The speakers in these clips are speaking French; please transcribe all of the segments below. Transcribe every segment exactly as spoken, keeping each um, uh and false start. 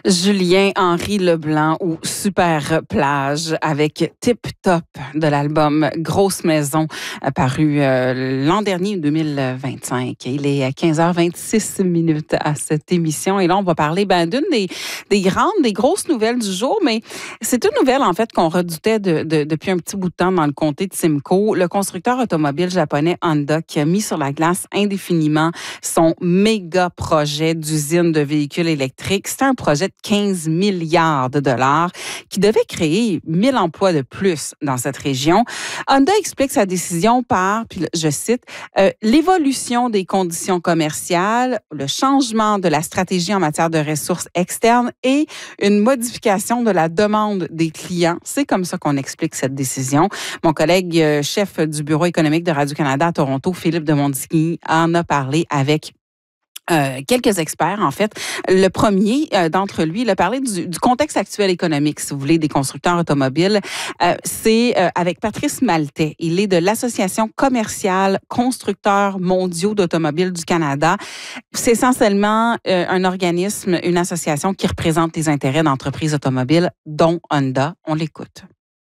Julien-Henri Leblanc ou Super Plage avec Tip Top de l'album Grosse Maison paru euh, l'an dernier, deux mille vingt-cinq. Il est à quinze heures vingt-six minutes à cette émission et là, on va parler ben, d'une des, des grandes, des grosses nouvelles du jour, mais c'est une nouvelle en fait qu'on redoutait de, de, depuis un petit bout de temps dans le comté de Simcoe. Le constructeur automobile japonais Honda qui a mis sur la glace indéfiniment son méga projet d'usine de véhicules électriques. C'est un projet de quinze milliards de dollars qui devait créer mille emplois de plus dans cette région. Honda explique sa décision par, puis je cite, euh, l'évolution des conditions commerciales, le changement de la stratégie en matière de ressources externes et une modification de la demande des clients. C'est comme ça qu'on explique cette décision. Mon collègue euh, chef du bureau économique de Radio-Canada à Toronto, Philippe de Montigny, en a parlé avec Euh, quelques experts, en fait. Le premier euh, d'entre lui, il a parlé du, du contexte actuel économique, si vous voulez, des constructeurs automobiles. Euh, c'est euh, avec Patrice Maltais. Il est de l'Association commerciale constructeurs mondiaux d'automobiles du Canada. C'est essentiellement euh, un organisme, une association qui représente les intérêts d'entreprises automobiles, dont Honda. On l'écoute.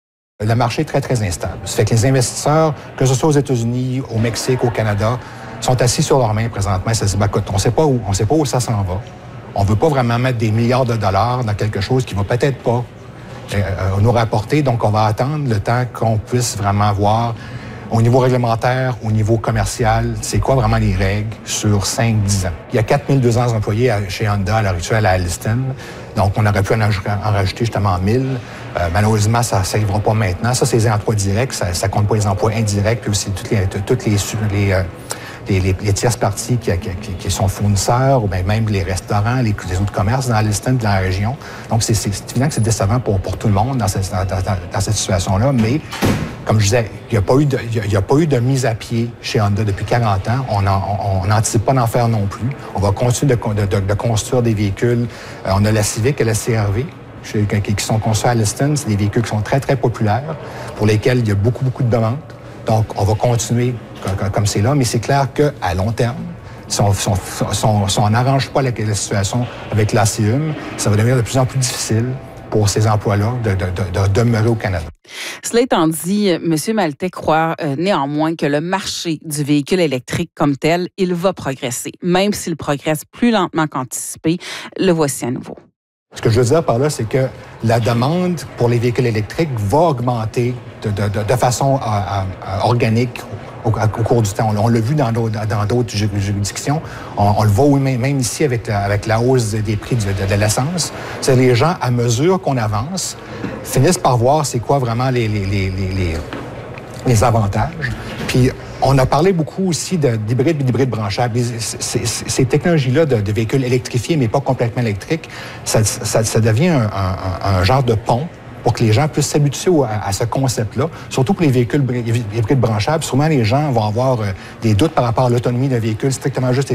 Le marché est très, très instable. Ça fait que les investisseurs, que ce soit aux États-Unis, au Mexique, au Canada, sont assis sur leurs mains présentement. Ça se dit, ben, écoute, on ne sait pas où, on sait pas où ça s'en va. On ne veut pas vraiment mettre des milliards de dollars dans quelque chose qui ne va peut-être pas euh, nous rapporter. Donc, on va attendre le temps qu'on puisse vraiment voir au niveau réglementaire, au niveau commercial, c'est quoi vraiment les règles sur cinq à dix ans. Il y a quatre mille deux cents employés à, chez Honda à l'heure actuelle à Alliston. Donc, on aurait pu en, en rajouter justement mille. Euh, malheureusement, ça n'arrivera pas maintenant. Ça, c'est les emplois directs. Ça ne compte pas les emplois indirects. Puis aussi toutes les, toutes les, les, euh, les, les, les tierces parties qui, qui, qui sont fournisseurs, ou bien même les restaurants, les, les autres commerces dans Alliston, dans la région. Donc, c'est, c'est, c'est évident que c'est décevant pour, pour tout le monde dans cette, dans, dans, dans cette situation-là. Mais, comme je disais, il n'y a pas eu de, il y a pas eu de mise à pied chez Honda depuis quarante ans. On n'anticipe pas d'en faire non plus. On va continuer de, de, de, de construire des véhicules. Euh, on a la Civic et la C R V qui sont construits à Alliston. C'est des véhicules qui sont très, très populaires, pour lesquels il y a beaucoup, beaucoup de demandes. Donc, on va continuer comme, comme c'est là, mais c'est clair qu'à long terme, si on si on, si on, si on n'arrange pas la, la situation avec l'A C U M, ça va devenir de plus en plus difficile pour ces emplois-là de, de, de, de demeurer au Canada. Cela étant dit, M. Maltais croit euh, néanmoins que le marché du véhicule électrique comme tel, il va progresser. Même s'il progresse plus lentement qu'anticipé, le voici à nouveau. Ce que je veux dire par là, c'est que la demande pour les véhicules électriques va augmenter de, de, de, de façon à, à, à organique au, à, au cours du temps. On, on l'a vu dans d'autres, dans d'autres juridictions. On, on le voit même, même ici avec la, avec la hausse des prix de, de, de l'essence. C'est les gens, à mesure qu'on avance, finissent par voir c'est quoi vraiment les, les, les, les, les avantages. Puis, on a parlé beaucoup aussi de, d'hybrides et d'hybrides branchables. Ces, ces, ces technologies-là de, de véhicules électrifiés, mais pas complètement électriques, ça, ça, ça devient un, un, un genre de pont pour que les gens puissent s'habituer à, à ce concept-là. Surtout pour les véhicules hybrides branchables, souvent les gens vont avoir des doutes par rapport à l'autonomie d'un véhicule strictement juste